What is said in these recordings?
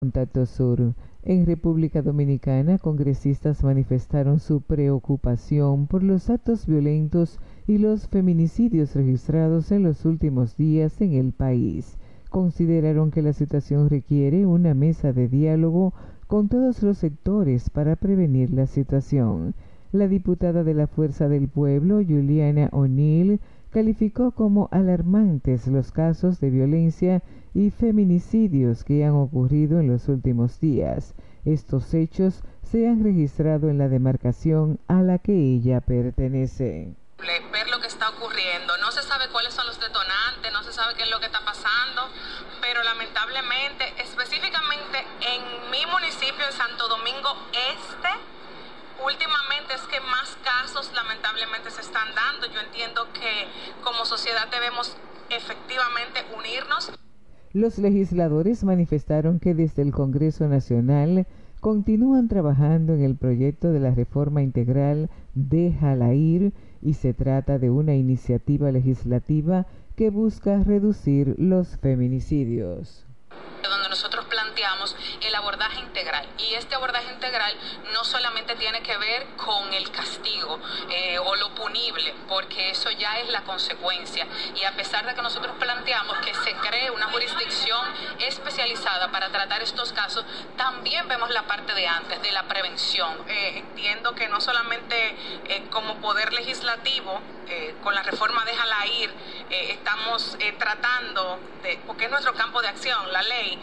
Contacto Sur. En República Dominicana, congresistas manifestaron su preocupación por los actos violentos y los feminicidios registrados en los últimos días en el país. Consideraron que la situación requiere una mesa de diálogo con todos los sectores para prevenir la situación. La diputada de la Fuerza del Pueblo, Juliana O'Neill, calificó como alarmantes los casos de violencia y feminicidios que han ocurrido en los últimos días. Estos hechos se han registrado en la demarcación a la que ella pertenece. Ver lo que está ocurriendo, no se sabe cuáles son los detonantes, no se sabe qué es lo que está pasando, pero lamentablemente, específicamente en mi municipio de Santo Domingo Este, últimamente es que más casos lamentablemente se están dando. Yo entiendo que como sociedad debemos efectivamente unirnos. Los legisladores manifestaron que desde el Congreso Nacional continúan trabajando en el proyecto de la reforma integral Déjala Ir y se trata de una iniciativa legislativa que busca reducir los feminicidios. Donde nosotros planteamos el abordaje integral, y este abordaje integral no solamente tiene que ver con el castigo o lo punible, porque eso ya es la consecuencia, y a pesar de que nosotros planteamos que se cree una jurisdicción especializada para tratar estos casos, también vemos la parte de antes, de la prevención. Entiendo que no solamente como poder legislativo, con la reforma Déjala Ir, estamos tratando de, porque es nuestro campo de acción, la ley,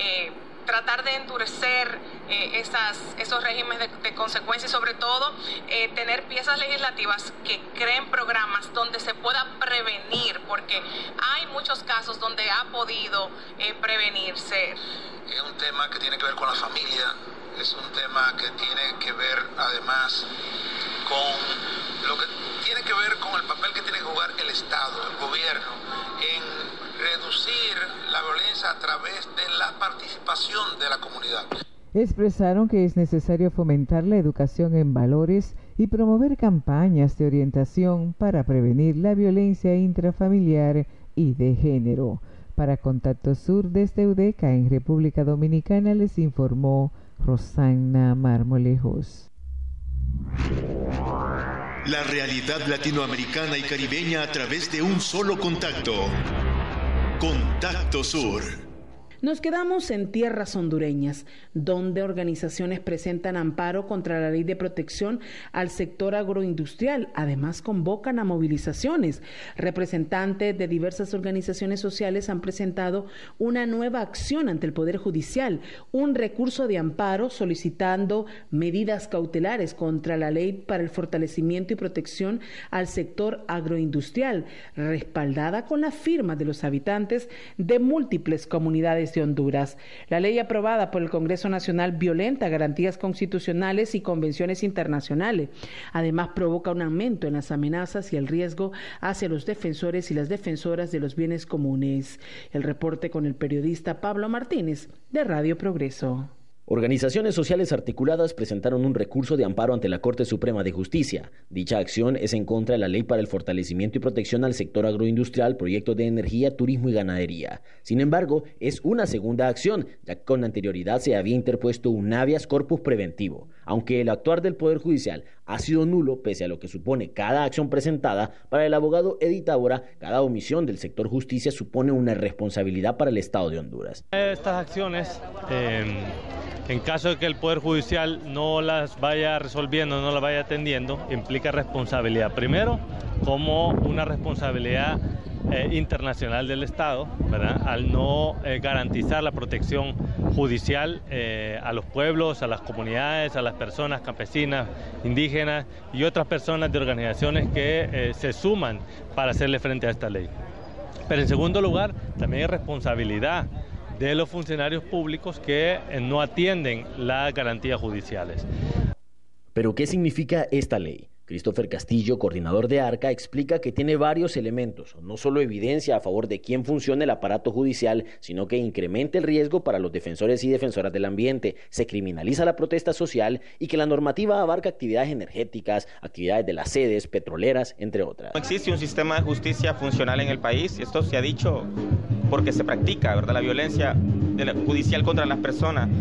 tratar de endurecer esos regímenes de consecuencia y sobre todo tener piezas legislativas que creen programas donde se pueda prevenir, porque hay muchos casos donde ha podido prevenirse. Es un tema que tiene que ver con la familia, es un tema que tiene que ver además con lo que tiene que ver con el papel que tiene que jugar el Estado, el gobierno, en reducir la violencia a través de la participación de la comunidad. Expresaron que es necesario fomentar la educación en valores y promover campañas de orientación para prevenir la violencia intrafamiliar y de género. Para Contacto Sur desde Udeca en República Dominicana les informó Rosana Marmolejos. La realidad latinoamericana y caribeña a través de un solo contacto. Contacto Sur. Nos quedamos en tierras hondureñas, donde organizaciones presentan amparo contra la ley de protección al sector agroindustrial. Además, convocan a movilizaciones. Representantes de diversas organizaciones sociales han presentado una nueva acción ante el Poder Judicial, un recurso de amparo solicitando medidas cautelares contra la ley para el fortalecimiento y protección al sector agroindustrial, respaldada con la firma de los habitantes de múltiples comunidades de Honduras. La ley aprobada por el Congreso Nacional violenta garantías constitucionales y convenciones internacionales. Además, provoca un aumento en las amenazas y el riesgo hacia los defensores y las defensoras de los bienes comunes. El reporte con el periodista Pablo Martínez, de Radio Progreso. Organizaciones sociales articuladas presentaron un recurso de amparo ante la Corte Suprema de Justicia. Dicha acción es en contra de la Ley para el Fortalecimiento y Protección al Sector Agroindustrial, Proyectos de Energía, Turismo y Ganadería. Sin embargo, es una segunda acción, ya que con anterioridad se había interpuesto un habeas corpus preventivo. Aunque el actuar del Poder Judicial ha sido nulo, pese a lo que supone cada acción presentada, para el abogado Edith Tábora, cada omisión del sector justicia supone una responsabilidad para el Estado de Honduras. Estas acciones, en caso de que el Poder Judicial no las vaya resolviendo, no las vaya atendiendo, implica responsabilidad. Primero, como una responsabilidad internacional del Estado, ¿verdad?, al no garantizar la protección judicial a los pueblos, a las comunidades, a las personas campesinas, indígenas y otras personas de organizaciones que se suman para hacerle frente a esta ley. Pero en segundo lugar, también hay responsabilidad de los funcionarios públicos que no atienden las garantías judiciales. ¿Pero qué significa esta ley? Christopher Castillo, coordinador de ARCA, explica que tiene varios elementos, no solo evidencia a favor de quién funciona el aparato judicial, sino que incrementa el riesgo para los defensores y defensoras del ambiente, se criminaliza la protesta social y que la normativa abarca actividades energéticas, actividades de las sedes, petroleras, entre otras. No existe un sistema de justicia funcional en el país, esto se ha dicho porque se practica, ¿verdad?, la violencia judicial contra las personas.